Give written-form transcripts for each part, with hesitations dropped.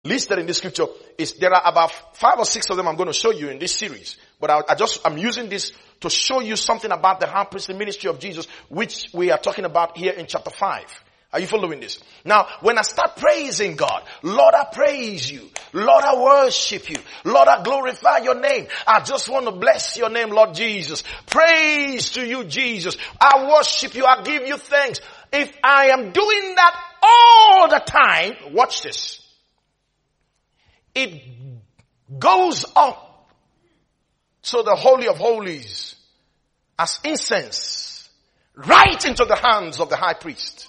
listed in this scripture is, there are about 5 or 6 of them I'm going to show you in this series. But I'm using this to show you something about the high priestly ministry of Jesus, which we are talking about here in chapter 5. Are you following this? Now, when I start praising God, Lord, I praise you. Lord, I worship you. Lord, I glorify your name. I just want to bless your name, Lord Jesus. Praise to you, Jesus. I worship you. I give you thanks. If I am doing that all the time, watch this. It goes up to the Holy of Holies as incense right into the hands of the high priest.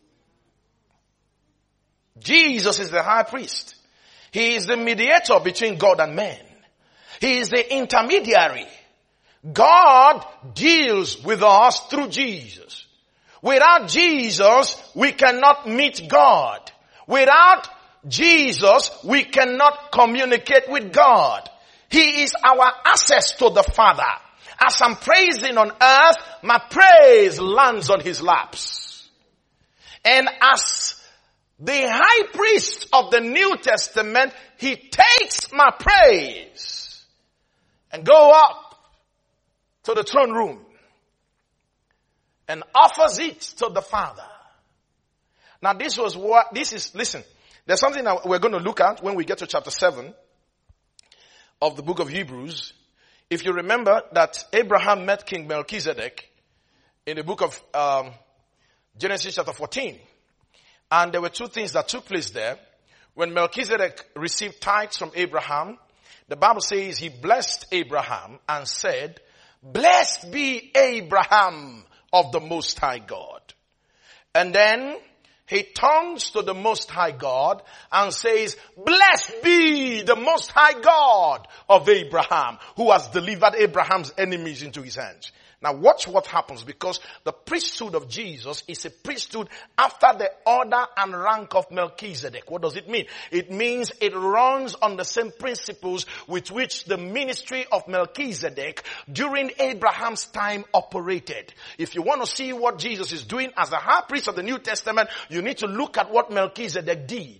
Jesus is the high priest. He is the mediator between God and man. He is the intermediary. God deals with us through Jesus. Without Jesus, we cannot meet God. Without Jesus, we cannot communicate with God. He is our access to the Father. As I'm praising on earth, my praise lands on his laps. And as the high priest of the New Testament, he takes my praise and go up to the throne room and offers it to the Father. Now listen, there's something that we're going to look at when we get to chapter 7 of the book of Hebrews. If you remember that Abraham met King Melchizedek in the book of Genesis chapter 14. And there were 2 things that took place there. When Melchizedek received tithes from Abraham, the Bible says he blessed Abraham and said, "Blessed be Abraham of the Most High God." And then he turns to the Most High God and says, "Blessed be the Most High God of Abraham, who has delivered Abraham's enemies into his hands." Now watch what happens, because the priesthood of Jesus is a priesthood after the order and rank of Melchizedek. What does it mean? It means it runs on the same principles with which the ministry of Melchizedek during Abraham's time operated. If you want to see what Jesus is doing as the high priest of the New Testament, you need to look at what Melchizedek did.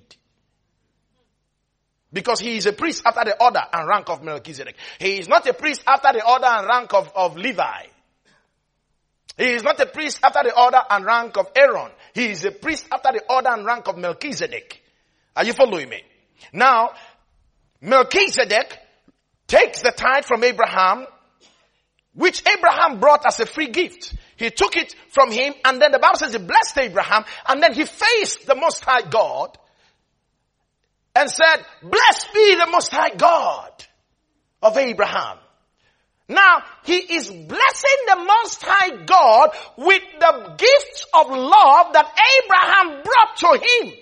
Because he is a priest after the order and rank of Melchizedek. He is not a priest after the order and rank of Levi. He is not a priest after the order and rank of Aaron. He is a priest after the order and rank of Melchizedek. Are you following me? Now, Melchizedek takes the tithe from Abraham, which Abraham brought as a free gift. He took it from him, and then the Bible says he blessed Abraham, and then he faced the Most High God and said, "Blessed be the Most High God of Abraham." Now, he is blessing the Most High God with the gifts of love that Abraham brought to him.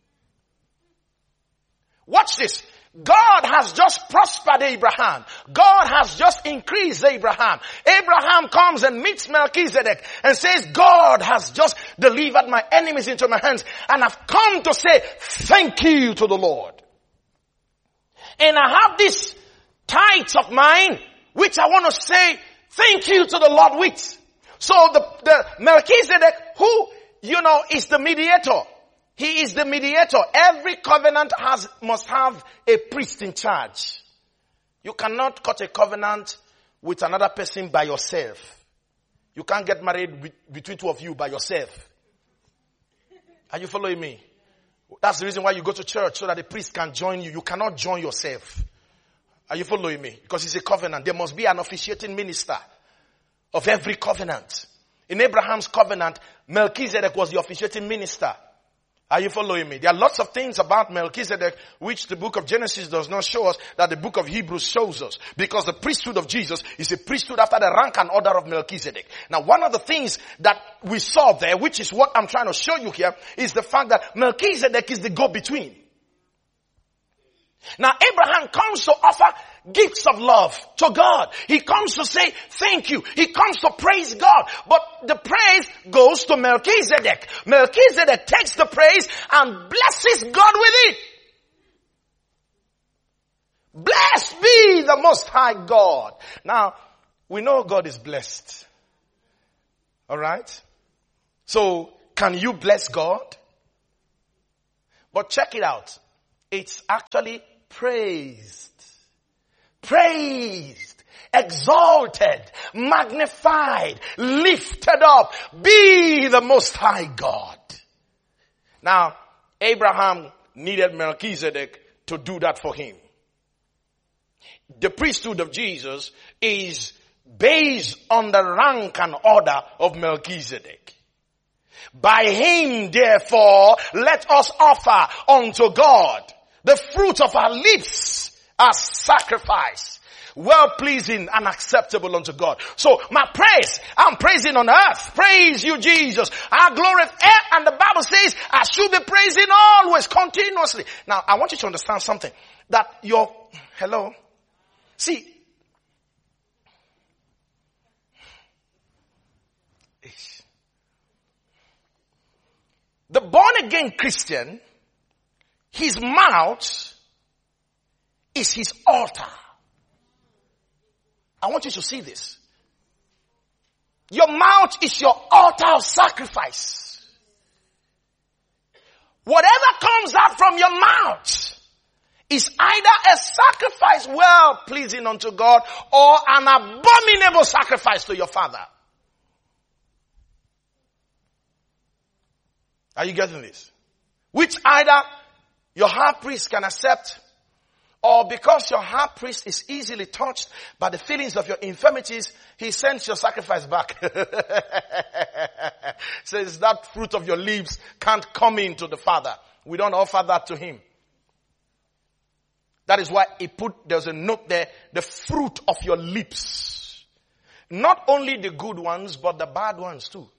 Watch this. God has just prospered Abraham. God has just increased Abraham. Abraham comes and meets Melchizedek and says, "God has just delivered my enemies into my hands, and I've come to say thank you to the Lord. And I have these tithes of mine, which I want to say thank you to the Lord with." So the Melchizedek, who, is the mediator. He is the mediator. Every covenant must have a priest in charge. You cannot cut a covenant with another person by yourself. You can't get married between 2 of you by yourself. Are you following me? That's the reason why you go to church, so that the priest can join you. You cannot join yourself. Are you following me? Because it's a covenant. There must be an officiating minister of every covenant. In Abraham's covenant, Melchizedek was the officiating minister. Are you following me? There are lots of things about Melchizedek which the book of Genesis does not show us, that the book of Hebrews shows us. Because the priesthood of Jesus is a priesthood after the rank and order of Melchizedek. Now, one of the things that we saw there, which is what I'm trying to show you here, is the fact that Melchizedek is the go-between. Now, Abraham comes to offer gifts of love to God. He comes to say thank you. He comes to praise God. But the praise goes to Melchizedek. Melchizedek takes the praise and blesses God with it. Blessed be the Most High God. Now, we know God is blessed. Alright? So, can you bless God? But check it out. It's actually praised. Praised, exalted, magnified, lifted up. Be the Most High God. Now, Abraham needed Melchizedek to do that for him. The priesthood of Jesus is based on the rank and order of Melchizedek. By him, therefore, let us offer unto God the fruit of our lips as sacrifice, well-pleasing and acceptable unto God. So my praise, I'm praising on earth. Praise you, Jesus. Our glory, and the Bible says I should be praising always, continuously. Now, I want you to understand something. That hello? See, the born-again Christian, his mouth is his altar. I want you to see this. Your mouth is your altar of sacrifice. Whatever comes out from your mouth is either a sacrifice well pleasing unto God or an abominable sacrifice to your Father. Are you getting this? Which either your high priest can accept, or because your high priest is easily touched by the feelings of your infirmities, he sends your sacrifice back. Says that fruit of your lips can't come into the Father. We don't offer that to him. That is why there's a note there, the fruit of your lips. Not only the good ones, but the bad ones too.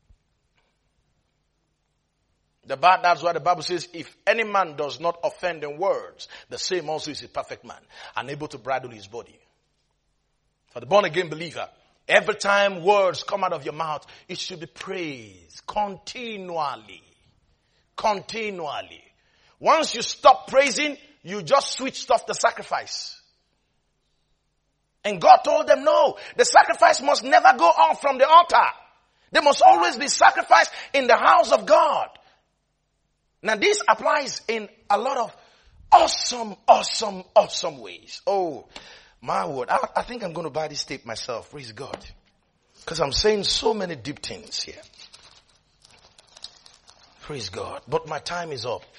That's why the Bible says, if any man does not offend in words, the same also is a perfect man, unable to bridle his body. For the born again believer, every time words come out of your mouth, it should be praised continually. Continually. Once you stop praising, you just switched off the sacrifice. And God told them, no, the sacrifice must never go off from the altar. There must always be sacrifice in the house of God. Now this applies in a lot of awesome ways. Oh, my word. I think I'm going to buy this tape myself. Praise God. Because I'm saying so many deep things here. Praise God. But my time is up.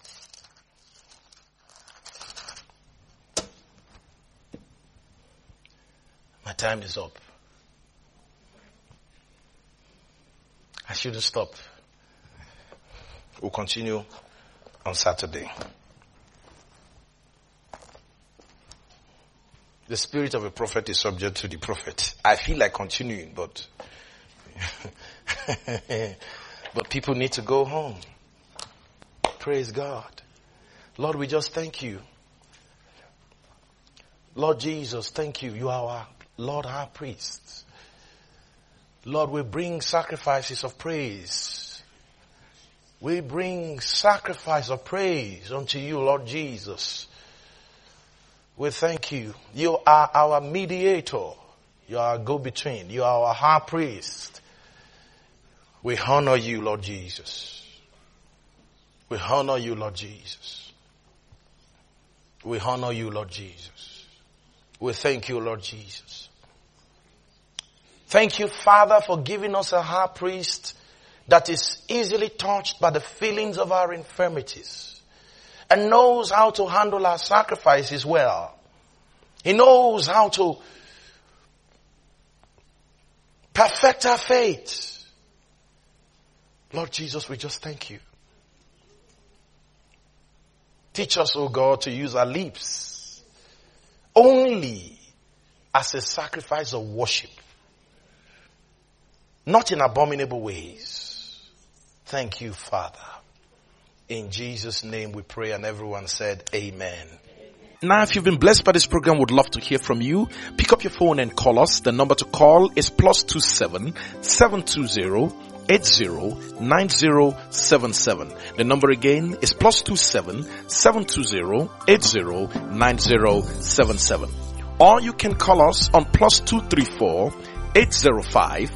My time is up. I shouldn't stop. We'll continue on Saturday. The spirit of a prophet is subject to the prophet. I feel like continuing, but people need to go home. Praise God. Lord, we just thank you. Lord Jesus, thank you. You are our Lord, our priest. Lord, we bring sacrifices of praise. We bring sacrifice of praise unto you, Lord Jesus. We thank you. You are our mediator. You are our go-between. You are our high priest. We honor you, Lord Jesus. We honor you, Lord Jesus. We honor you, Lord Jesus. We thank you, Lord Jesus. Thank you, Father, for giving us a high priest that is easily touched by the feelings of our infirmities and knows how to handle our sacrifices well. He knows how to perfect our faith. Lord Jesus, we just thank you. Teach us, oh God, to use our lips only as a sacrifice of worship, not in abominable ways. Thank you, Father. In Jesus' name we pray, and everyone said amen. Now, if you've been blessed by this program, would love to hear from you. Pick up your phone and call us. The number to call is +27 720 809077. The number again is +27 720 809077. Or you can call us on +234 805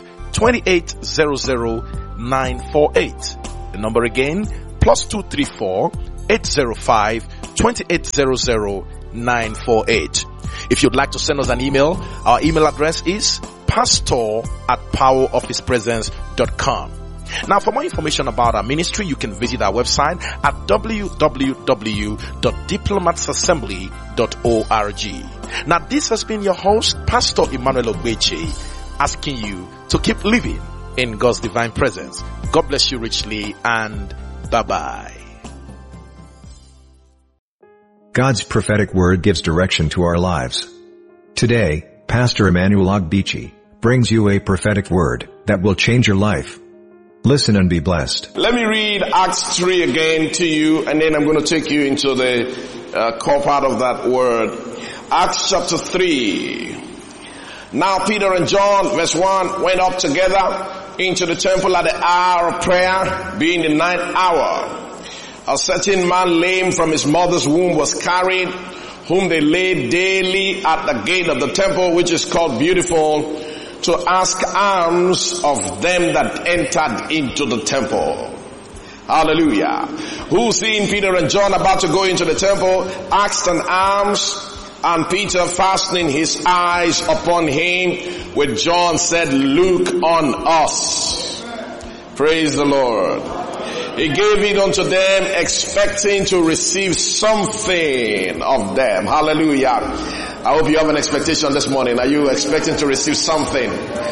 2800948. The number again, +234 805-2800-948. If you'd like to send us an email, our email address is pastor@powerofhispresence.com. Now, for more information about our ministry, you can visit our website at www.diplomatsassembly.org. Now, this has been your host, Pastor Emmanuel Ogbeche, asking you to keep living in God's divine presence. God bless you richly, and bye-bye. God's prophetic word gives direction to our lives. Today, Pastor Emmanuel Ogbeche brings you a prophetic word that will change your life. Listen and be blessed. Let me read Acts 3 again to you, and then I'm going to take you into the core part of that word. Acts chapter 3. Now Peter and John, verse 1, went up together into the temple at the hour of prayer, being the 9th hour. A certain man lame from his mother's womb was carried, whom they laid daily at the gate of the temple, which is called Beautiful, to ask alms of them that entered into the temple. Hallelujah. Who, seeing Peter and John about to go into the temple, asked an alms, and Peter, fastening his eyes upon him with John, said, "Look on us." Praise the Lord. He gave it unto them, expecting to receive something of them. Hallelujah. I hope you have an expectation this morning. Are you expecting to receive something?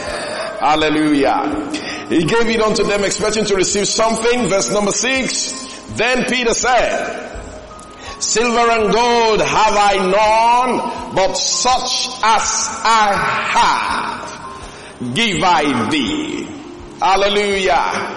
Hallelujah. He gave it unto them, expecting to receive something. Verse number 6. Then Peter said, "Silver and gold have I none, but such as I have, give I thee." Hallelujah.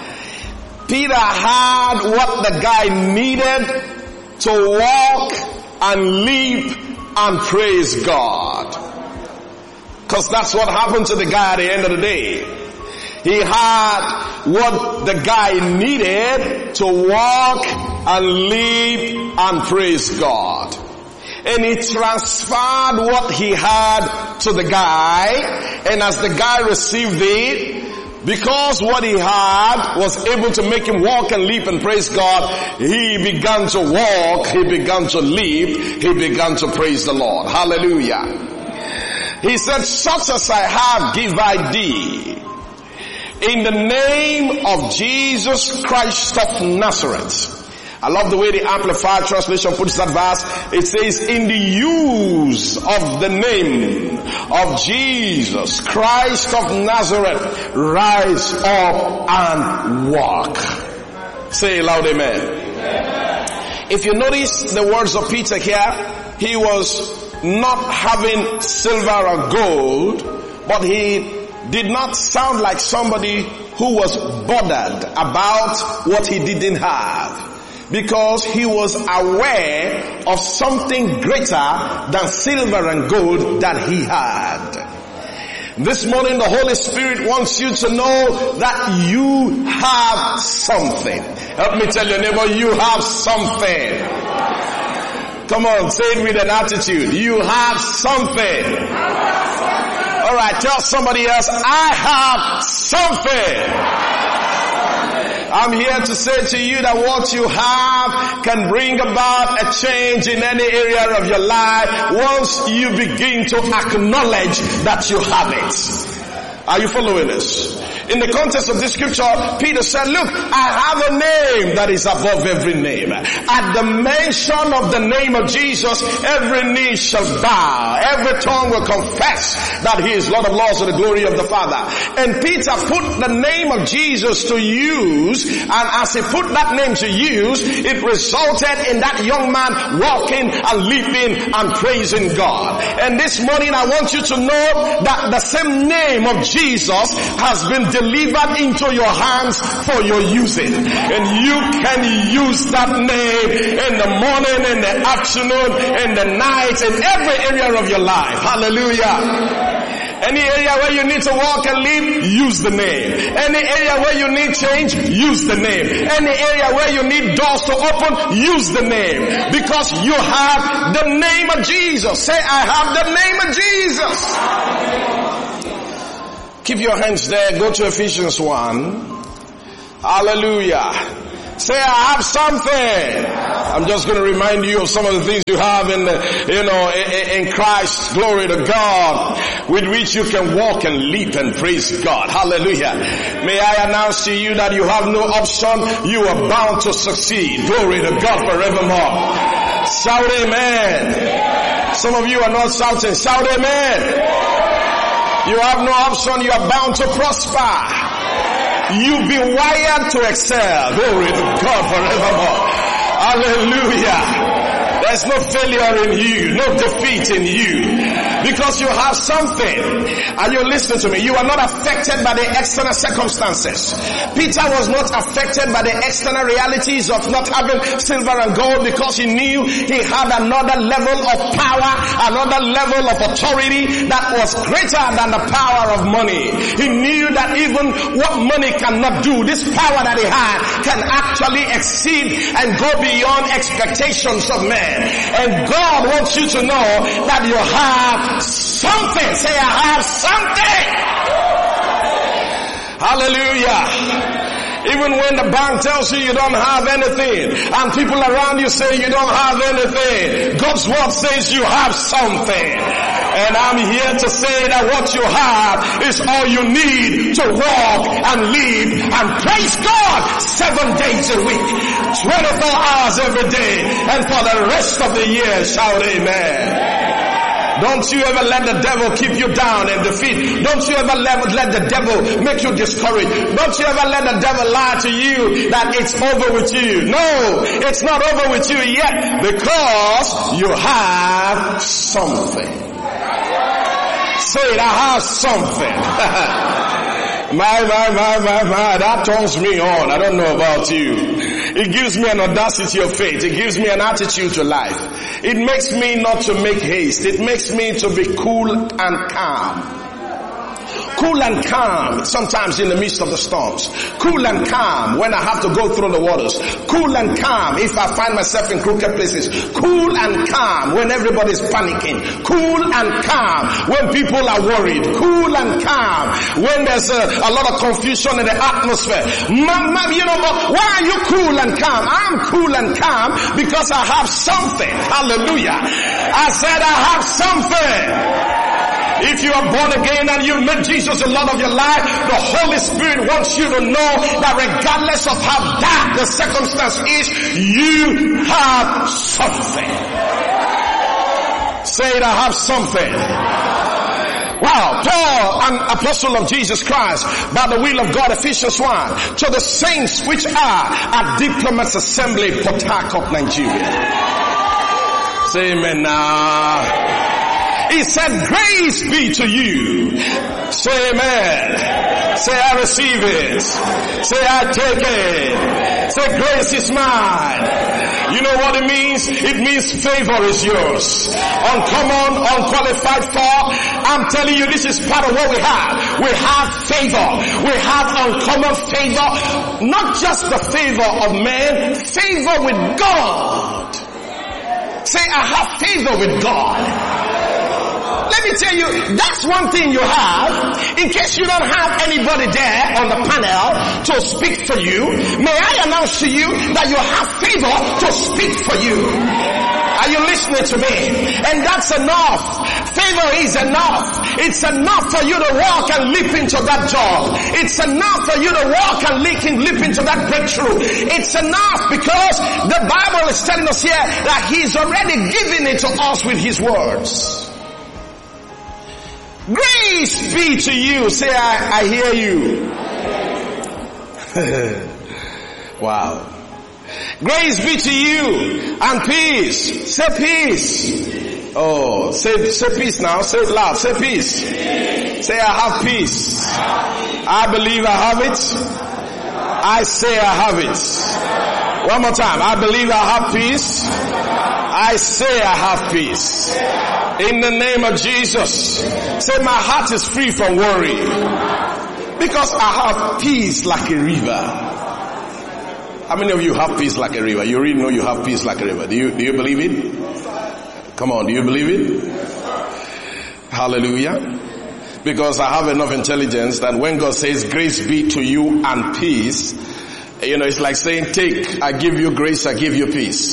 Peter had what the guy needed to walk and leap and praise God. Because that's what happened to the guy at the end of the day. He had what the guy needed to walk and leap and praise God. And he transferred what he had to the guy, and as the guy received it, because what he had was able to make him walk and leap and praise God, he began to walk, he began to leap, he began to praise the Lord. Hallelujah. He said, "Such as I have give I thee, in the name of Jesus Christ of Nazareth." I love the way the Amplified Translation puts that verse. It says, "In the use of the name of Jesus Christ of Nazareth, rise up and walk." Say loud, amen. Amen. If you notice the words of Peter here, he was not having silver or gold, but he did not sound like somebody who was bothered about what he didn't have, because he was aware of something greater than silver and gold that he had. This morning the Holy Spirit wants you to know that you have something. Help me tell your neighbor, you have something. Come on, say it with an attitude. You have something. Alright, tell somebody else, I have something. I'm here to say to you that what you have can bring about a change in any area of your life once you begin to acknowledge that you have it. Are you following this? In the context of this scripture, Peter said, "Look, I have a name that is above every name. At the mention of the name of Jesus, every knee shall bow, every tongue will confess that he is Lord of Lords to the glory of the Father." And Peter put the name of Jesus to use, and as he put that name to use, it resulted in that young man walking and leaping and praising God. And this morning I want you to know that the same name of Jesus has been delivered into your hands for your using. And you can use that name in the morning, in the afternoon, in the night, in every area of your life. Hallelujah. Any area where you need to walk and live, use the name. Any area where you need change, use the name. Any area where you need doors to open, use the name. Because you have the name of Jesus. Say, I have the name of Jesus. Keep your hands there. Go to Ephesians 1. Hallelujah. Say, I have something. I'm just going to remind you of some of the things you have in Christ. Glory to God, with which you can walk and leap and praise God. Hallelujah. May I announce to you that you have no option. You are bound to succeed. Glory to God forevermore. Shout amen. Some of you are not shouting. Shout amen. You have no option. You are bound to prosper. You've been wired to excel. Glory to God forevermore. Hallelujah. There's no failure in you, no defeat in you, because you have something. Are you listening to me? You are not affected by the external circumstances. Peter was not affected by the external realities of not having silver and gold, because he knew he had another level of power, another level of authority that was greater than the power of money. He knew that even what money cannot do, this power that he had can actually exceed and go beyond expectations of men. And God wants you to know that you have something. Say, I have something. Hallelujah. Even when the bank tells you you don't have anything, and people around you say you don't have anything, God's word says you have something. And I'm here to say that what you have is all you need to walk and live and praise God 7 days a week, 24 hours every day, and for the rest of the year. Shout amen. Don't you ever let the devil keep you down and defeat. Don't you ever let the devil make you discouraged. Don't you ever let the devil lie to you that it's over with you. No, it's not over with you yet, because you have something. Say it, I have something. My, that turns me on. I don't know about you. It gives me an audacity of faith. It gives me an attitude to life. It makes me not to make haste. It makes me to be cool and calm. Cool and calm sometimes in the midst of the storms. Cool and calm when I have to go through the waters. Cool and calm if I find myself in crooked places. Cool and calm when everybody's panicking. Cool and calm when people are worried. Cool and calm when there's a lot of confusion in the atmosphere. But why are you cool and calm? I'm cool and calm because I have something. Hallelujah. I said I have something. If you are born again and you met Jesus the Lord of your life, the Holy Spirit wants you to know that regardless of how dark the circumstance is, you have something. Say it, I have something. Wow, Paul, an apostle of Jesus Christ, by the will of God, Ephesians 1, to the saints which are at Diplomats Assembly, Port Harcourt, Nigeria. Say amen now. He said, grace be to you. Say amen. Say I receive it. Say I take it. Say grace is mine. You know what it means? It means favor is yours. Uncommon, unqualified for. I'm telling you, this is part of what we have. We have favor. We have uncommon favor. Not just the favor of man, favor with God. Say I have favor with God. Let me tell you, that's one thing you have. In case you don't have anybody there on the panel to speak for you, may I announce to you that you have favor to speak for you. Are you listening to me? And that's enough. Favor is enough. It's enough for you to walk and leap into that job. It's enough for you to walk and leap into that breakthrough. It's enough because the Bible is telling us here that He's already given it to us with His words. Grace be to you. Say, I hear you. Wow. Grace be to you and peace. Say peace. Oh, say peace now. Say it loud. Say peace. Say I have peace. I believe I have it. I say I have it. One more time. I believe I have peace. I say I have peace. In the name of Jesus. Say my heart is free from worry. Because I have peace like a river. How many of you have peace like a river? You really know you have peace like a river. Do you believe it? Come on, do you believe it? Hallelujah. Because I have enough intelligence that when God says grace be to you and peace, it's like saying take, I give you grace, I give you peace.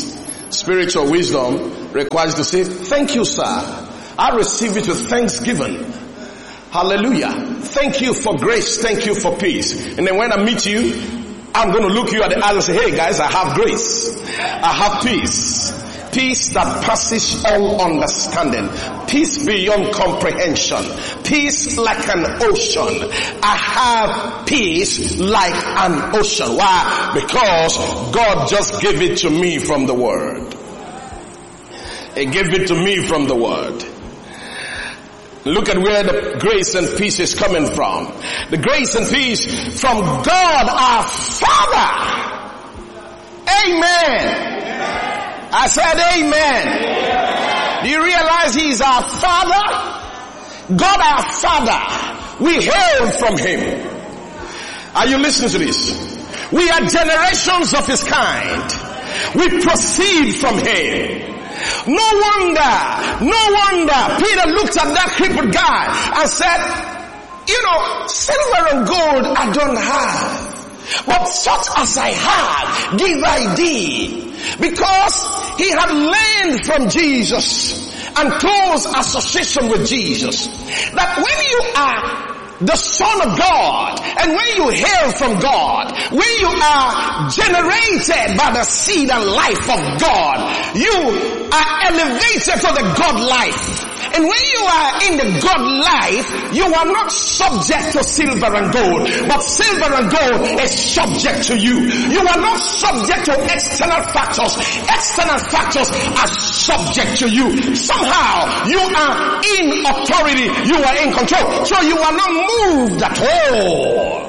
Spiritual wisdom requires to say, thank you, sir. I receive it with thanksgiving. Hallelujah. Thank you for grace. Thank you for peace. And then when I meet you, I'm going to look you at the eye and say, hey guys, I have grace. I have peace. Peace that passes all understanding. Peace beyond comprehension. Peace like an ocean. I have peace like an ocean. Why? Because God just gave it to me from the Word. He gave it to me from the Word. Look at where the grace and peace is coming from. The grace and peace from God our Father. Amen. I said amen. Do you realize He is our Father? God our Father. We hail from Him. Are you listening to this? We are generations of His kind. We proceed from Him. No wonder Peter looked at that crippled guy and said, silver and gold I don't have, but such as I have give I thee. Because he had learned from Jesus and close association with Jesus, that when you are the Son of God, and when you hail from God, when you are generated by the seed and life of God, you are elevated to the God life. And when you are in the God life, you are not subject to silver and gold, but silver and gold is subject to you. You are not subject to external factors. External factors are subject to you. Somehow you are in authority. You are in control. So you are not moved at all.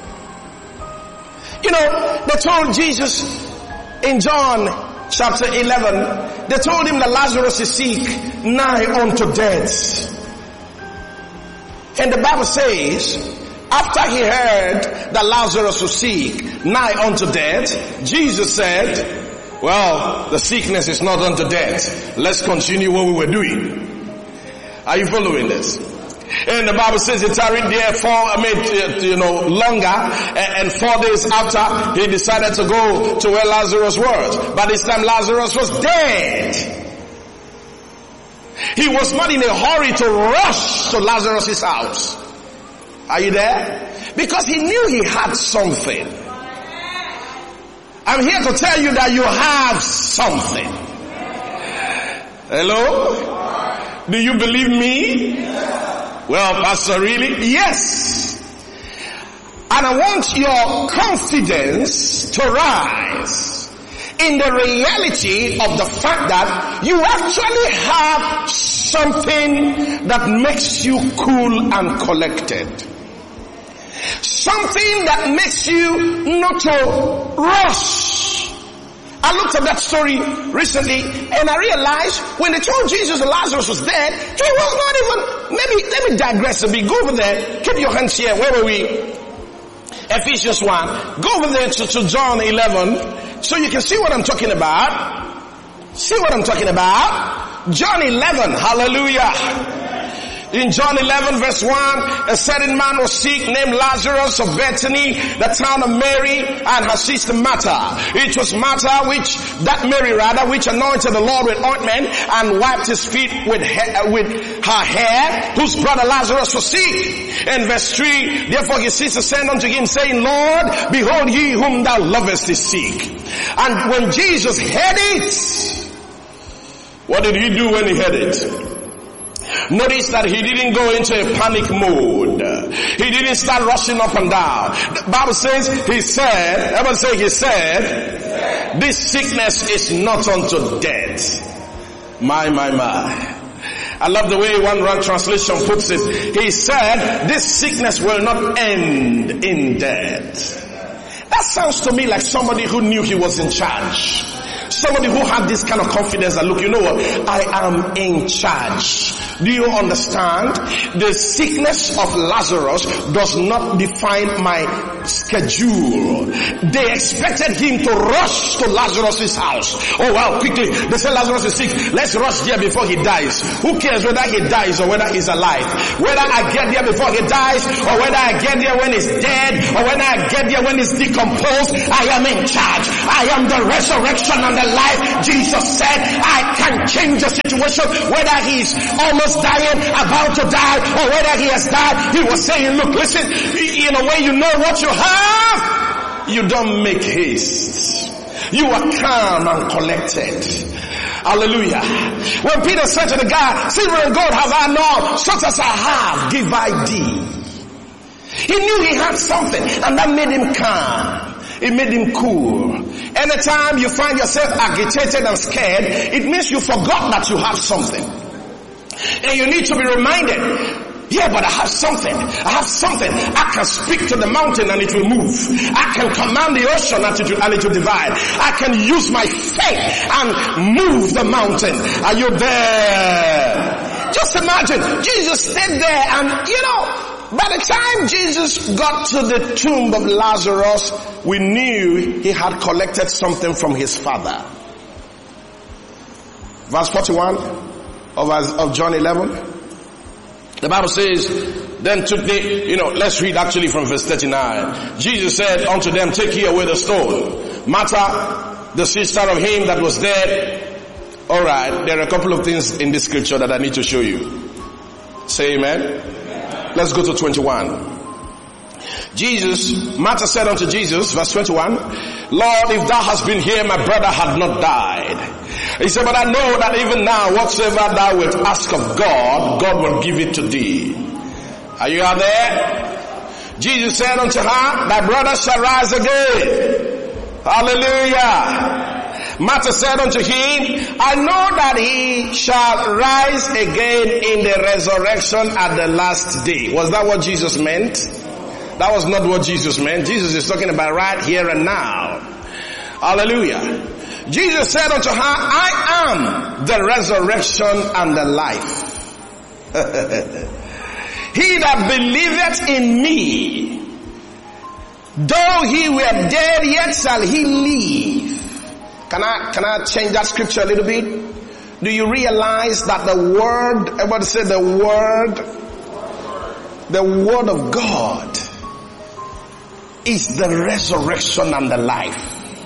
They told Jesus in John chapter 11, they told him that Lazarus is sick, nigh unto death. And the Bible says, after he heard that Lazarus was sick, nigh unto death, Jesus said, well, the sickness is not unto death. Let's continue what we were doing. Are you following this? And the Bible says he tarried there longer, and 4 days after he decided to go to where Lazarus was. By this time Lazarus was dead. He was not in a hurry to rush to Lazarus' house. Are you there? Because he knew he had something. I'm here to tell you that you have something. Hello? Do you believe me? Well, Pastor, really? Yes. And I want your confidence to rise in the reality of the fact that you actually have something that makes you cool and collected. Something that makes you not to rush. I looked at that story recently and I realized when they told Jesus that Lazarus was dead, he was not even, let me digress a bit. Go over there. Keep your hands here. Where were we? Ephesians 1. Go over there to John 11 so you can see what I'm talking about. See what I'm talking about? John 11. Hallelujah. In John 11 verse 1, a certain man was sick named Lazarus of Bethany, the town of Mary, and her sister Martha. It was Martha which anointed the Lord with ointment and wiped his feet with her hair, whose brother Lazarus was sick. In verse 3, therefore his sister sent unto him, saying, Lord, behold, he whom thou lovest is sick. And when Jesus heard it, what did he do when he heard it? Notice that he didn't go into a panic mode. He didn't start rushing up and down. The Bible says, he said, everyone say he said, this sickness is not unto death. My. I love the way one translation puts it. He said, this sickness will not end in death. That sounds to me like somebody who knew he was in charge. Somebody who had this kind of confidence that, look, you know what? I am in charge. Do you understand? The sickness of Lazarus does not define my schedule. They expected him to rush to Lazarus' house. Oh well, quickly. They said Lazarus is sick. Let's rush there before he dies. Who cares whether he dies or whether he's alive? Whether I get there before he dies or whether I get there when he's dead or whether I get there when he's decomposed, I am in charge. I am the resurrection and the life, Jesus said, I can change the situation, whether he's almost dying, about to die, or whether he has died. He was saying, look, listen, in a way you know what you have, you don't make haste. You are calm and collected. Hallelujah. When Peter said to the guy, silver and gold have I none, such as I have give I thee. He knew he had something, and that made him calm. It made him cool. Anytime you find yourself agitated and scared, it means you forgot that you have something. And you need to be reminded, yeah, but I have something. I have something. I can speak to the mountain and it will move. I can command the ocean and it will divide. I can use my faith and move the mountain. Are you there? Just imagine, Jesus stayed there and, by the time Jesus got to the tomb of Lazarus, we knew he had collected something from his father. Verse 41 of John 11. The Bible says, then took they, let's read actually from verse 39. Jesus said unto them, take ye away the stone. Martha, the sister of him that was dead. Alright, there are a couple of things in this scripture that I need to show you. Say amen. Let's go to 21. Martha said unto Jesus, verse 21, Lord, if thou hast been here, my brother had not died. He said, but I know that even now, whatsoever thou wilt ask of God, God will give it to thee. Are you out there? Jesus said unto her, thy brother shall rise again. Hallelujah. Martha said unto him, I know that he shall rise again in the resurrection at the last day. Was that what Jesus meant? That was not what Jesus meant. Jesus is talking about right here and now. Hallelujah. Jesus said unto her, I am the resurrection and the life. He that believeth in me, though he were dead, yet shall he live. Can I change that scripture a little bit? Do you realize that the word, everybody say the word of God is the resurrection and the life.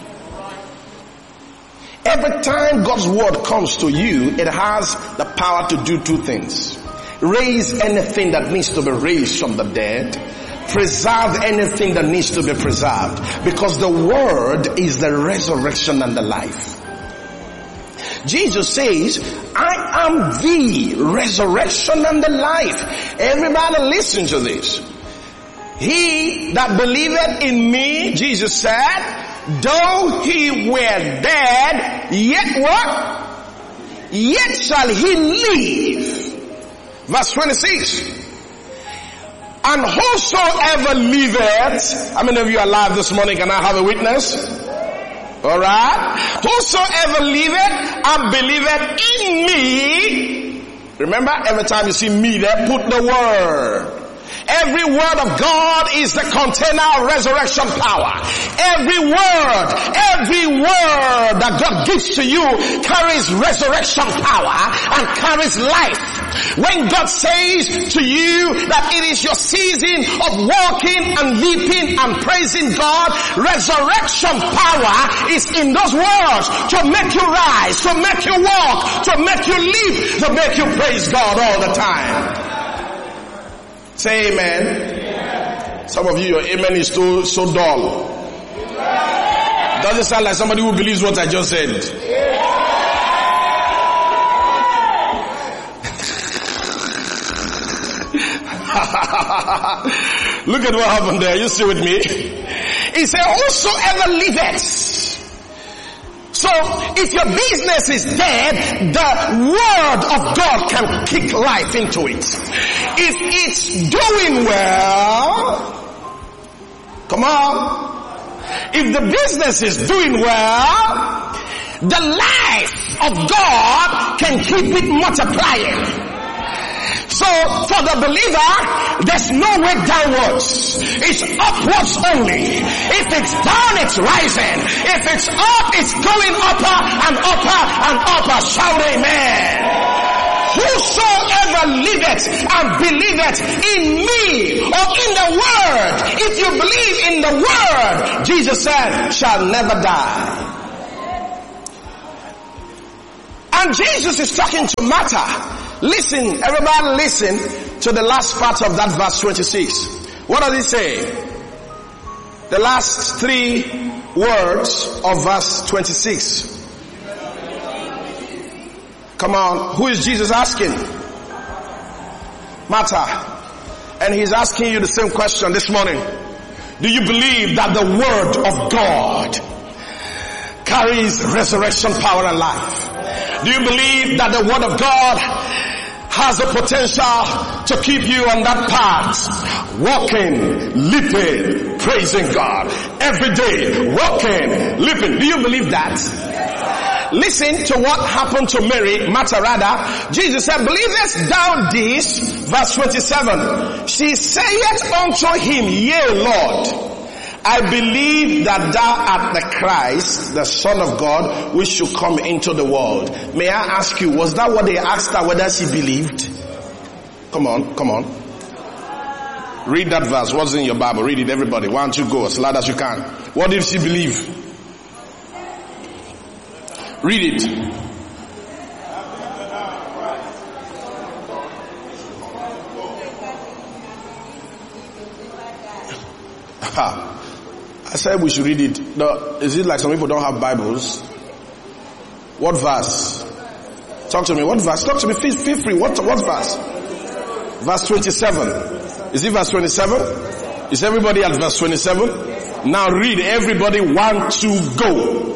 Every time God's word comes to you, it has the power to do two things. Raise anything that needs to be raised from the dead. Preserve anything that needs to be preserved. Because the word is the resurrection and the life. Jesus says, I am the resurrection and the life. Everybody listen to this. He that believeth in me, Jesus said, though he were dead, yet what? Yet shall he live. Verse 26. And whosoever liveth, how many of you are alive this morning? Can I have a witness? Alright. Whosoever liveth and believeth in me. Remember, every time you see me there, put the word. Every word of God is the container of resurrection power. Every word that God gives to you carries resurrection power and carries life. When God says to you that it is your season of walking and leaping and praising God, resurrection power is in those words to make you rise, to make you walk, to make you leap, to make you praise God all the time. Say amen. Amen. Some of you, your amen is so dull. Doesn't sound like somebody who believes what I just said. Look at what happened there. You see with me? He said, whosoever liveth. So, if your business is dead, the word of God can kick life into it. If it's doing well, come on. If the business is doing well, the life of God can keep it multiplying. So, for the believer, there's no way downwards. It's upwards only. If it's down, it's rising. If it's up, it's going upper and upper and upper. Shout amen. Whosoever liveth and believeth in me or in the word, if you believe in the word, Jesus said, shall never die. And Jesus is talking to Martha. Listen, everybody listen to the last part of that verse 26. What does it say? The last 3 words of verse 26. Come on, who is Jesus asking? Martha. And he's asking you the same question this morning. Do you believe that the word of God carries resurrection power and life? Do you believe that the word of God has the potential to keep you on that path, walking, leaping, praising God every day, walking, leaping? Do you believe that? Listen to what happened to Mary, Martha rather. Jesus said, believest thou this? Verse 27. She saith unto him, yea, Lord, I believe that thou art the Christ, the Son of God, which should come into the world. May I ask you, was that what they asked her, whether she believed? Come on. Read that verse. What's in your Bible? Read it, everybody. Why don't you go as loud as you can? What did she believe? Read it. I said we should read it. No, is it like some people don't have Bibles? What verse? Talk to me. What verse? Talk to me. Feel free. What verse? Verse 27. Is it verse 27? Is everybody at verse 27? Now read. Everybody, 1, 2, go.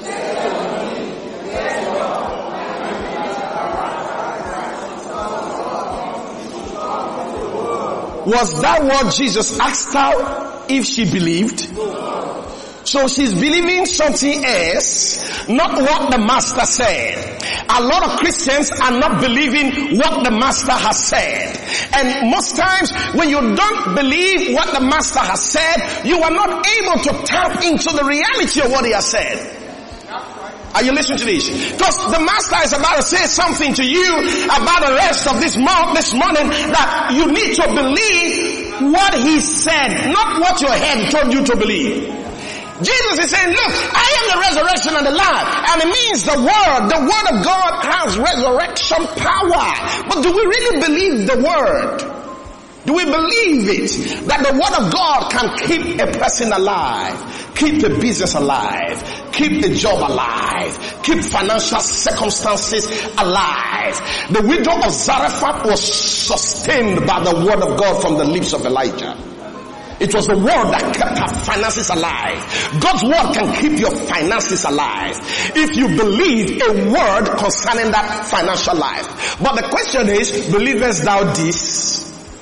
Was that what Jesus asked her if she believed? So she's believing something else, not what the master said. A lot of Christians are not believing what the master has said. And most times when you don't believe what the master has said, you are not able to tap into the reality of what he has said. Are you listening to this? Because the master is about to say something to you about the rest of this morning that you need to believe what he said, not what your head told you to believe. Jesus is saying, look, I am the resurrection and the life. And it means the word of God has resurrection power. But do we really believe the word? Do we believe it? That the word of God can keep a person alive, keep a business alive, keep a job alive, keep financial circumstances alive. The widow of Zarephath was sustained by the word of God from the lips of Elijah. It was the word that kept her finances alive. God's word can keep your finances alive if you believe a word concerning that financial life. But the question is, believest thou this?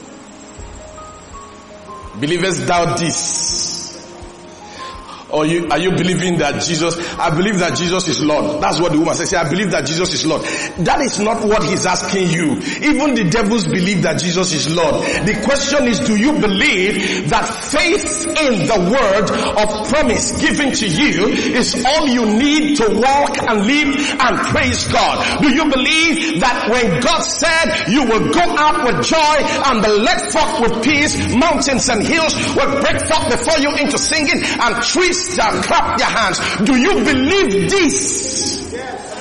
Believest thou this? Or are you believing that Jesus, I believe that Jesus is Lord. That's what the woman said. I believe that Jesus is Lord. That is not what he's asking you. Even the devils believe that Jesus is Lord. The question is, do you believe that faith in the word of promise given to you is all you need to walk and live and praise God? Do you believe that when God said you will go out with joy and be led forth with peace, mountains and hills will break forth before you into singing and trees shall clap their hands? Do you believe this?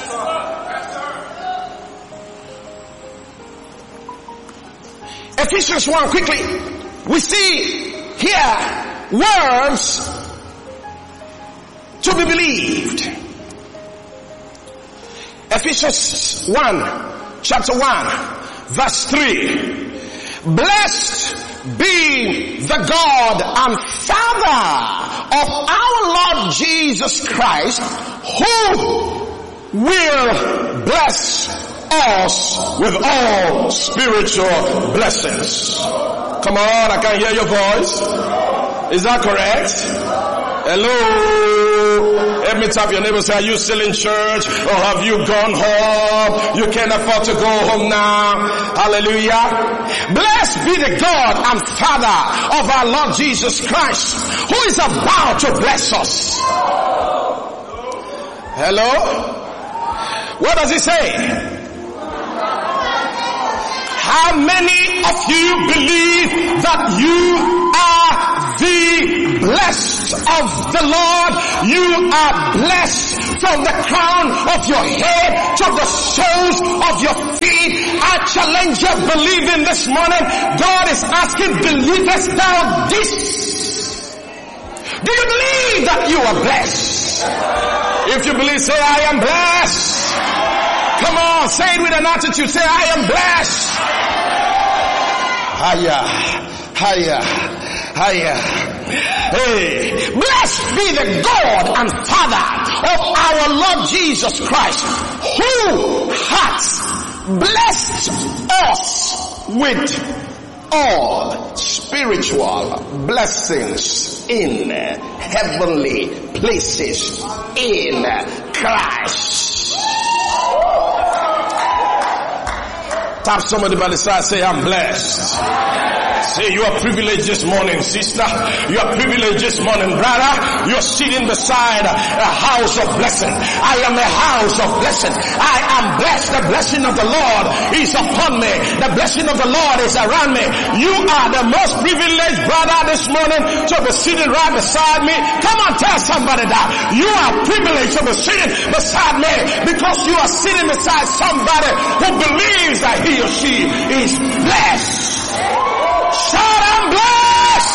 Ephesians 1, quickly. We see here words to be believed. Ephesians 1, chapter 1, verse 3. Blessed be the God and Father of our Lord Jesus Christ, who will bless us with all spiritual blessings. Come on, I can hear your voice. Is that correct? Hello? Let me tap your neighbor and say, are you still in church? Or have you gone home? You can't afford to go home now. Hallelujah. Blessed be the God and Father of our Lord Jesus Christ, who is about to bless us. Hello? What does he say? How many of you believe that you are the blessed of the Lord? You are blessed from the crown of your head to the soles of your feet. I challenge your believing this morning. God is asking, believest thou this? Do you believe that you are blessed? If you believe, say, I am blessed. Come on, say it with an attitude. Say, I am blessed. Higher, higher, higher. Hey, blessed be the God and Father of our Lord Jesus Christ, who hath blessed us with all spiritual blessings in heavenly places in Christ. Tap somebody by the side, say, I'm blessed. Say, you are privileged this morning, sister. You are privileged this morning, brother. You are sitting beside a house of blessing. I am a house of blessing. I am blessed. The blessing of the Lord is upon me. The blessing of the Lord is around me. You are the most privileged brother this morning to be sitting right beside me. Come on, tell somebody that. You are privileged to be sitting beside me because you are sitting beside somebody who believes that he or she is blessed. Shout, I'm blessed!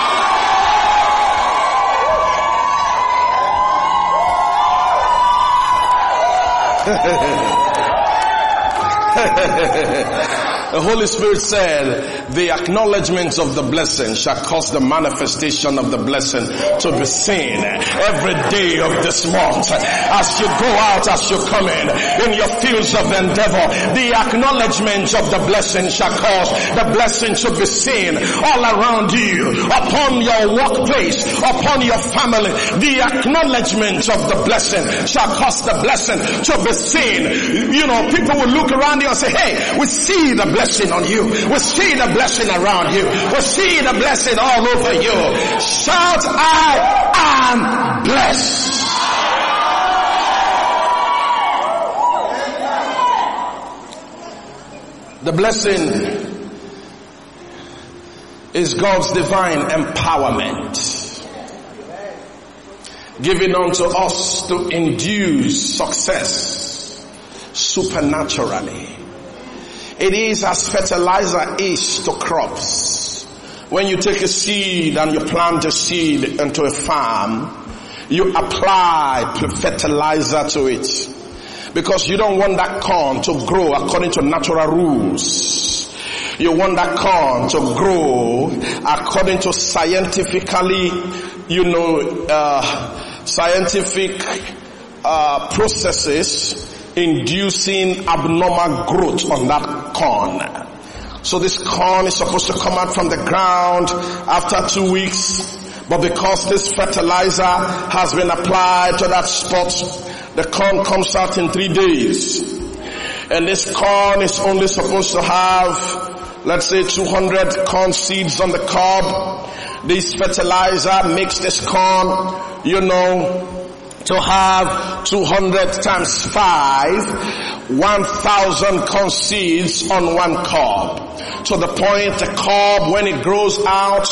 The Holy Spirit said, the acknowledgement of the blessing shall cause the manifestation of the blessing to be seen every day of this month. As you go out, as you come in your fields of endeavor, the acknowledgement of the blessing shall cause the blessing to be seen all around you, upon your workplace, upon your family. The acknowledgement of the blessing shall cause the blessing to be seen. You know, people will look around you and say, hey, we see the blessing on you. We see the blessing around you. We see the blessing all over you. Shout, I am blessed. The blessing is God's divine empowerment given unto us to induce success supernaturally. It is as fertilizer is to crops. When you take a seed and you plant a seed into a farm, you apply fertilizer to it. Because you don't want that corn to grow according to natural rules. You want that corn to grow according to scientifically, scientific processes inducing abnormal growth on that corn. So this corn is supposed to come out from the ground after 2 weeks, but because this fertilizer has been applied to that spot, the corn comes out in 3 days. And this corn is only supposed to have, let's say, 200 corn seeds on the cob. This fertilizer makes this corn, to have 200 times 5, 1,000 corn seeds on one cob. To the point the cob, when it grows out,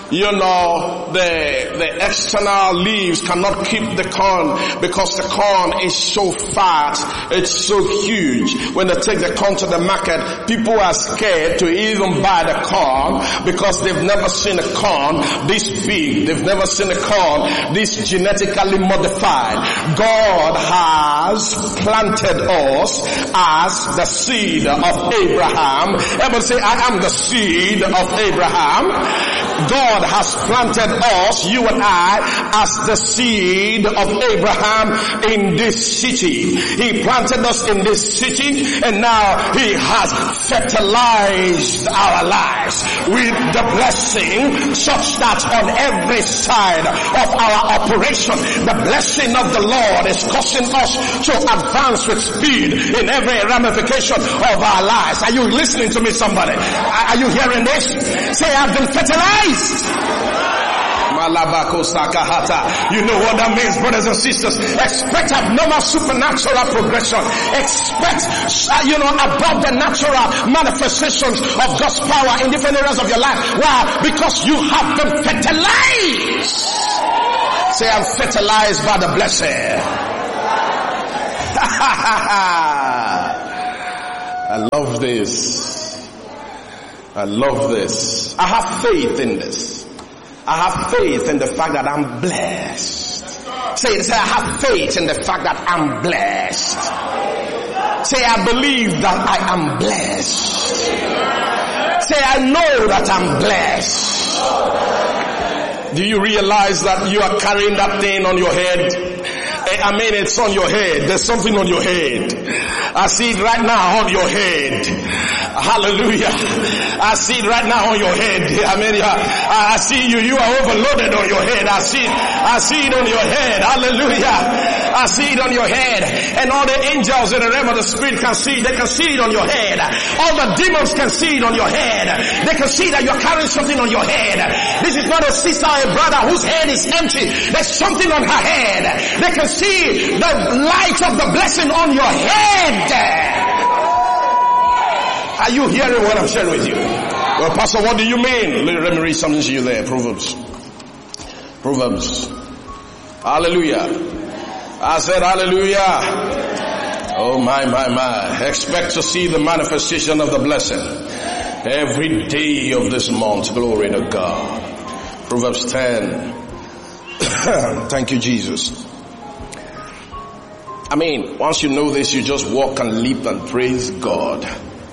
the external leaves cannot keep the corn because the corn is so fat, it's so huge. When they take the corn to the market, people are scared to even buy the corn because they've never seen a corn this big. They've never seen a corn this genetically modified. God has planted us as the seed of Abraham. Everybody say, I am the seed of Abraham. God has planted us, you and I, as the seed of Abraham in this city. He planted us in this city, and now he has fertilized our lives with the blessing, such that on every side of our operation, the blessing of the Lord is causing us to advance with speed in every ramification of our lives. Are you listening to me, somebody? Are you hearing this? Say, I've been fertilized. You know what that means, brothers and sisters. Expect abnormal supernatural progression. Expect, above the natural manifestations of God's power in different areas of your life. Why? Because you have been fertilized. Say, I'm fertilized by the blessing. I love this. I love this. I have faith in this. I have faith in the fact that I'm blessed. Say, I have faith in the fact that I'm blessed. Say, I believe that I am blessed. Say, I know that I'm blessed. Do you realize that you are carrying that thing on your head? I mean, it's on your head. There's something on your head. I see it right now on your head. Hallelujah. I see it right now on your head. I mean, I see you. You are overloaded on your head. I see it on your head. Hallelujah. I see it on your head. And all the angels in the realm of the spirit can see it. They can see it on your head. All the demons can see it on your head. They can see that you're carrying something on your head. This is not a sister or a brother whose head is empty. There's something on her head. They can see the light of the blessing on your head. Are you hearing what I'm sharing with you? Well, Pastor, what do you mean? Let me read something to you there. Proverbs. Hallelujah. I said hallelujah. Oh my. Expect to see the manifestation of the blessing every day of this month. Glory to God. Proverbs 10. Thank you, Jesus. I mean, once you know this, you just walk and leap and praise God.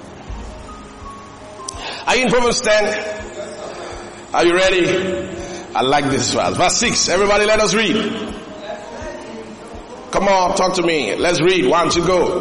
Are you in Proverbs 10? Are you ready? I like this verse. Verse 6. Everybody let us read. Come on, talk to me. Let's read. 1, 2, go.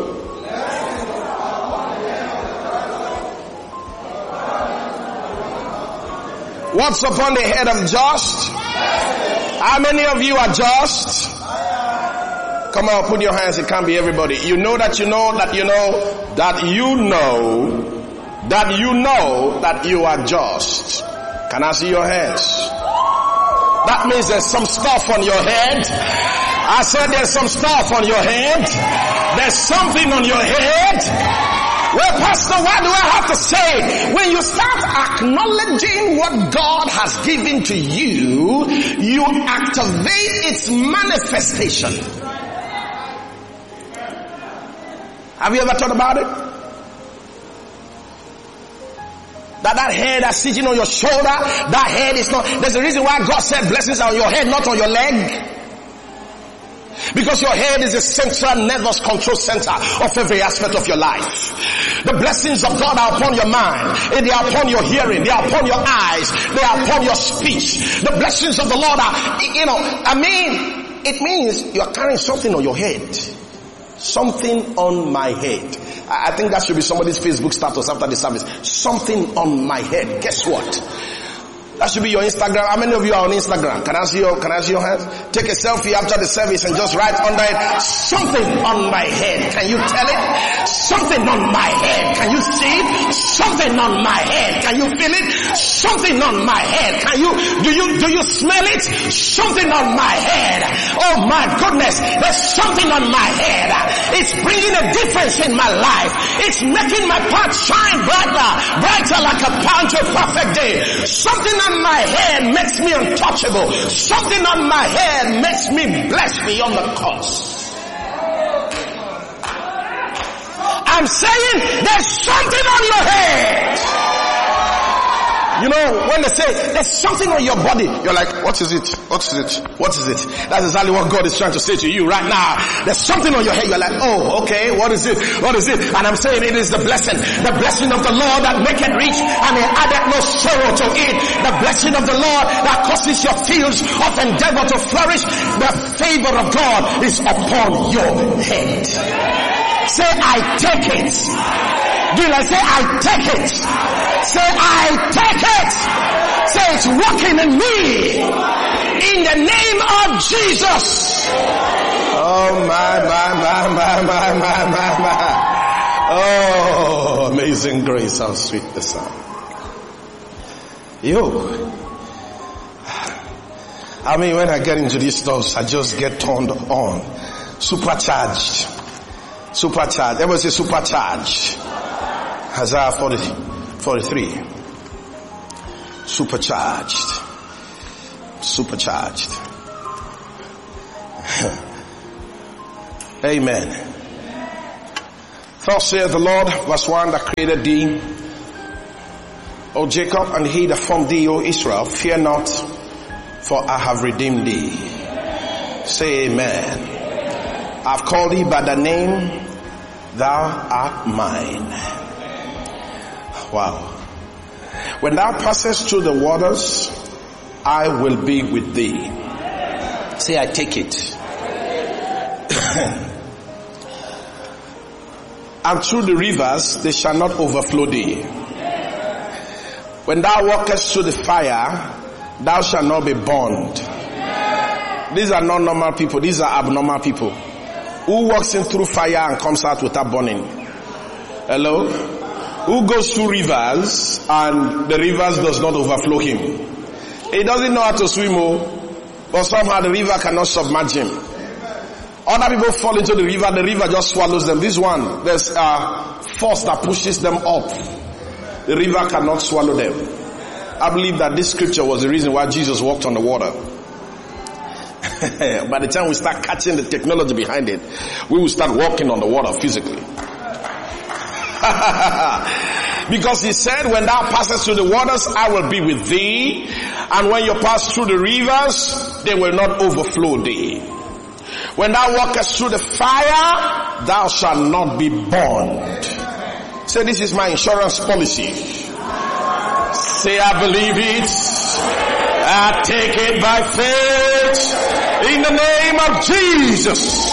What's upon the head of just? How many of you are just? Come on, put your hands. It can't be everybody. You know that you know that you know that you know that you know that you are just. Can I see your hands? That means there's some stuff on your head. I said there's some stuff on your head. There's something on your head. Well, Pastor, what do I have to say? When you start acknowledging what God has given to you, you activate its manifestation. Have you ever thought about it? That head that's sitting on your shoulder, that head is not, there's a reason why God said blessings are on your head, not on your leg. Because your head is the central nervous control center of every aspect of your life. The blessings of God are upon your mind, and they are upon your hearing, they are upon your eyes, they are upon your speech. The blessings of the Lord are, it means you are carrying something on your head. Something on my head. I think that should be somebody's Facebook status after the service. Something on my head. Guess what? That should be your Instagram. How many of you are on Instagram? Can I see your hands? Take a selfie after the service and just write under it, something on my head. Can you tell it? Something on my head. Can you see it? Something on my head. Can you feel it? Something on my head. Do you smell it? Something on my head. Oh my goodness. There's something on my head. It's bringing a difference in my life. It's making my path shine brighter like a punch of perfect day. Something on my head makes me untouchable. Something on my head makes me blessed beyond the cause. I'm saying there's something on your head. You know, when they say there's something on your body, you're like, what is it? What is it? What is it? That's exactly what God is trying to say to you right now. There's something on your head. You're like, oh, okay, what is it? What is it? And I'm saying it is the blessing of the Lord that maketh rich and he addeth no sorrow to it. The blessing of the Lord that causes your fields of endeavor to flourish. The favor of God is upon your head. Say, I take it. Do you like say, I take it? Say, I take it. Say, it's working in me. In the name of Jesus. Oh my. Oh, amazing grace, how sweet the sound. I mean, when I get into these stuff, I just get turned on. Supercharged. Everybody say supercharged. Isaiah 43. Supercharged. Amen. Thus saith the Lord, verse 1, that created thee, O Jacob, and he that formed thee, O Israel. Fear not, for I have redeemed thee. Say amen. I've called thee by the name, thou art mine. Wow. When thou passest through the waters, I will be with thee. Say, I take it. And through the rivers, they shall not overflow thee. When thou walkest through the fire, thou shalt not be burned. These are not normal people. These are abnormal people. Who walks in through fire and comes out without burning? Hello? Who goes through rivers and the rivers does not overflow him? He doesn't know how to swim, but somehow the river cannot submerge him. Other people fall into the river just swallows them. This one, there's a force that pushes them up. The river cannot swallow them. I believe that this scripture was the reason why Jesus walked on the water. By the time we start catching the technology behind it, we will start walking on the water physically. Because he said, when thou passest through the waters, I will be with thee. And when you pass through the rivers, they will not overflow thee. When thou walkest through the fire, thou shalt not be burned. Say, this is my insurance policy. Say, I believe it. I take it by faith. In the name of Jesus.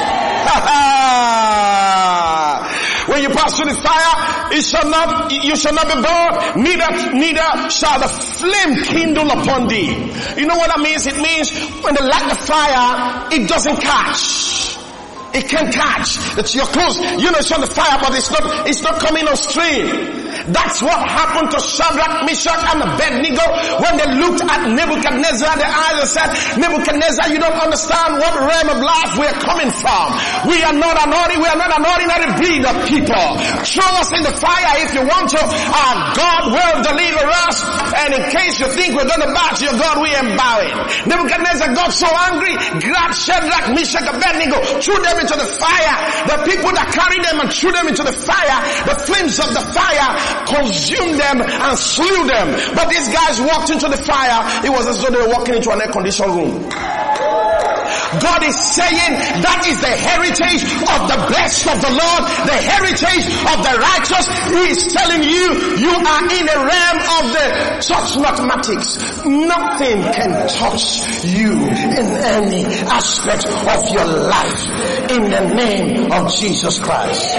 When you pass through the fire, you shall not be burned, neither shall the flame kindle upon thee. You know what that means? It means when they light the fire, it doesn't catch. It can't catch. It's your clothes. You know it's on the fire, but it's not coming on stream. That's what happened to Shadrach, Meshach, and Abednego when they looked at Nebuchadnezzar. Their eyes and said, Nebuchadnezzar, you don't understand what realm of life we are coming from. We are not an ordinary breed of people. Throw us in the fire if you want to. Our God will deliver us. And in case you think we're going to bow to your God, we are bowing. Nebuchadnezzar got so angry, grabbed Shadrach, Meshach, Abednego, threw them into the fire. The people that carried them and threw them into the fire, the flames of the fire consumed them and slew them. But these guys walked into the fire. It was as though they were walking into an air-conditioned room. God is saying that is the heritage of the blessed of the Lord, the heritage of the righteous. He is telling you, you are in a realm of the touch mathematics. Nothing can touch you in any aspect of your life. In the name of Jesus Christ.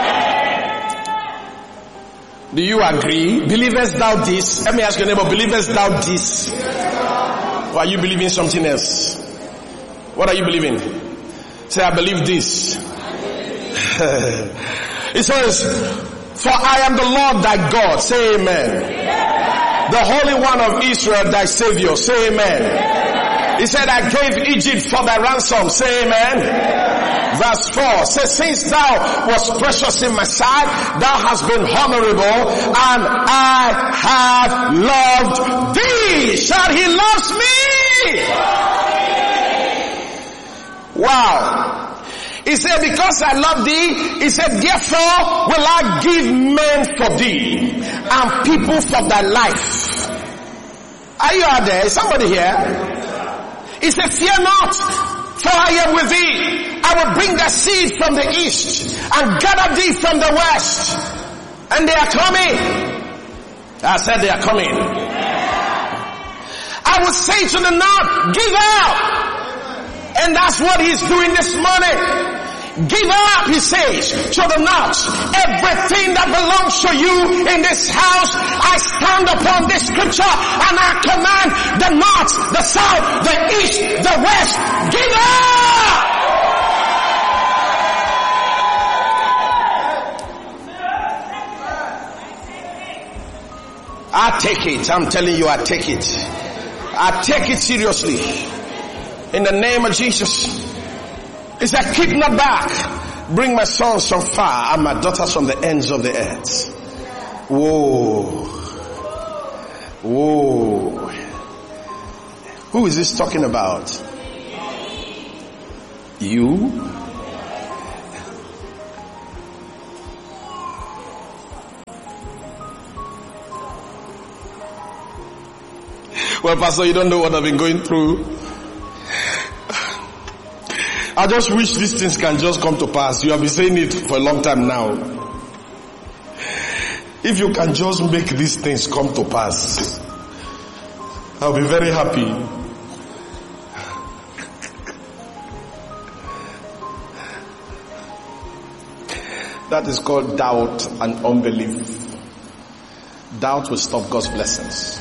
Do you agree? Believest thou this? Let me ask your neighbor, believest thou this? Or are you believing something else? What are you believing? Say, I believe this. It says, for I am the Lord thy God. Say amen. The Holy One of Israel, thy Savior. Say amen. He said, I gave Egypt for thy ransom. Say amen. Verse 4 says, since thou was precious in my sight, thou hast been honorable, and I have loved thee. Shout, he loves me. Wow. He said, because I love thee, he said, therefore will I give men for thee, and people for thy life. Are you out there? Is somebody here? He said, fear not, for I am with thee. I will bring the seed from the east and gather thee from the west. And they are coming. I said they are coming. I will say to the north, give out. And that's what he's doing this morning. Give up, he says, to the north. Everything that belongs to you in this house, I stand upon this scripture and I command the north, the south, the east, the west, give up! I take it. I'm telling you, I take it. I take it seriously. In the name of Jesus. He said, keep not back. Bring my sons from far and my daughters from the ends of the earth. Whoa. Whoa. Who is this talking about? You? Well, Pastor, you don't know what I've been going through. I just wish these things can just come to pass. You have been saying it for a long time now. If you can just make these things come to pass, I'll be very happy. That is called doubt and unbelief. Doubt will stop God's blessings.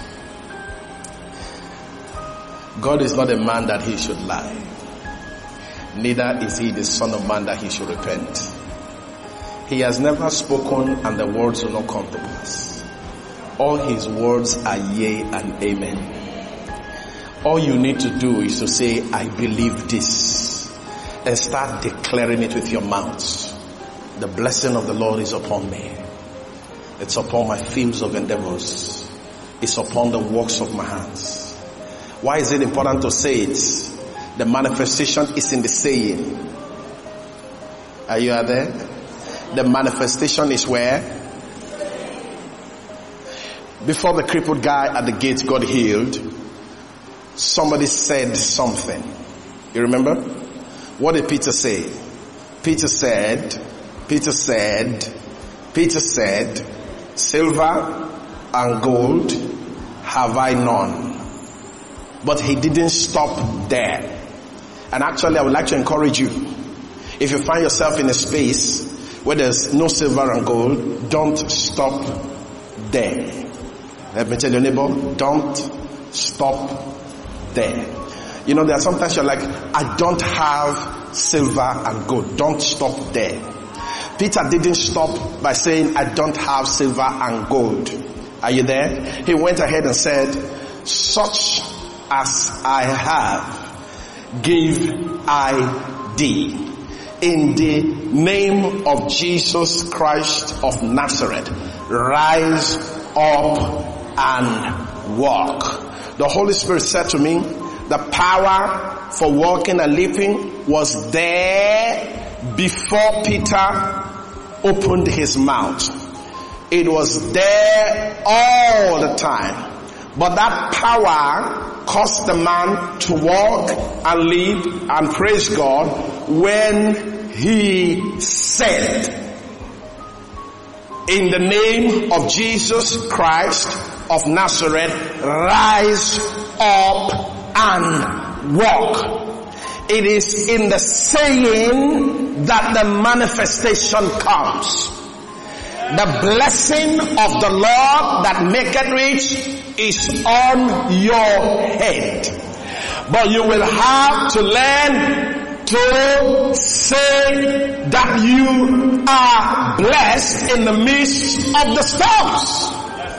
God is not a man that he should lie. Neither is he the son of man that he should repent. He has never spoken and the words will not come to pass. All his words are yea and amen. All you need to do is to say, I believe this, and start declaring it with your mouth. The blessing of the Lord is upon me. It's upon my fields of endeavors. It's upon the works of my hands. Why is it important to say it? The manifestation is in the saying. Are you there? The manifestation is where? Before the crippled guy at the gate got healed, somebody said something. You remember? What did Peter say? Peter said, silver and gold have I none. But he didn't stop there. And actually, I would like to encourage you. If you find yourself in a space where there's no silver and gold, don't stop there. Let me tell your neighbor, don't stop there. You know, there are sometimes you're like, I don't have silver and gold. Don't stop there. Peter didn't stop by saying, I don't have silver and gold. Are you there? He went ahead and said, such as I have, give I thee. In the name of Jesus Christ of Nazareth, rise up and walk. The Holy Spirit said to me, the power for walking and leaping was there before Peter opened his mouth. It was there all the time. But that power caused the man to walk and leap and praise God when he said, in the name of Jesus Christ of Nazareth, rise up and walk. It is in the saying that the manifestation comes. The blessing of the Lord that maketh rich is on your head. But you will have to learn to say that you are blessed in the midst of the storms.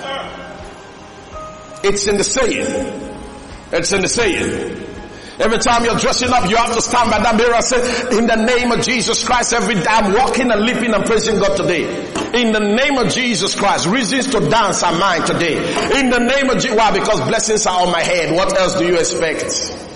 It's in the saying. It's in the saying. Every time you're dressing up, you have to stand by that mirror and say, in the name of Jesus Christ, every day I'm walking and leaping and praising God today. In the name of Jesus Christ, reasons to dance are mine today. In the name of Jesus. Why? Because blessings are on my head. What else do you expect?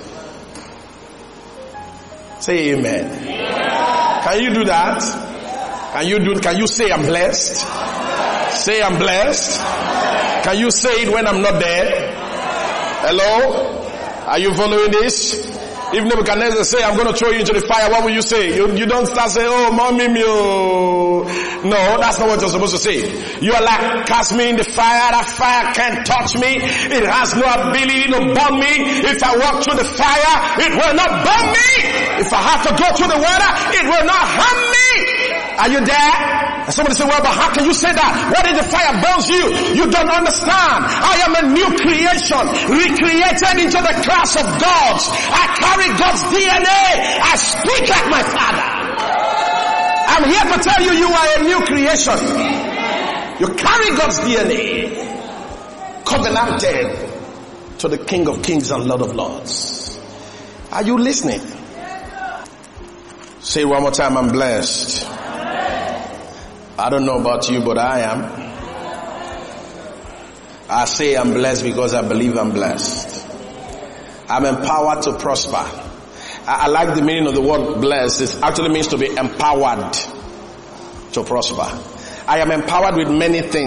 Say amen. Yeah. Can you do that? Can you say I'm blessed? Say I'm blessed. Can you say it when I'm not there? Hello? Are you following this? If Nebuchadnezzar say, I'm going to throw you into the fire, what will you say? You don't start saying, oh, mommy, no, that's not what you're supposed to say. You are like, cast me in the fire. That fire can't touch me. It has no ability to burn me. If I walk through the fire, it will not burn me. If I have to go through the water, it will not harm me. Are you there? And somebody say, well, but how can you say that? What if the fire burns you? You don't understand. I am a new creation, recreated into the class of gods. I carry God's DNA. I speak like my Father. I'm here to tell you, you are a new creation. You carry God's DNA. Covenanted to the King of Kings and Lord of Lords. Are you listening? Say one more time, I'm blessed. I don't know about you, but I am. I say I'm blessed because I believe I'm blessed. I'm empowered to prosper. I like the meaning of the word blessed. It actually means to be empowered to prosper. I am empowered with many things.